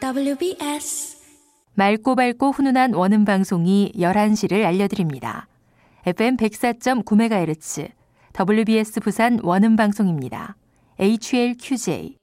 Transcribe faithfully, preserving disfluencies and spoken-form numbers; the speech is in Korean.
더블유비에스 맑고 밝고 훈훈한 원음 방송이 열한 시를 알려드립니다. 에프엠 백사 점 구 메가헤르츠 더블유비에스 부산 원음 방송입니다. 에이치엘큐제이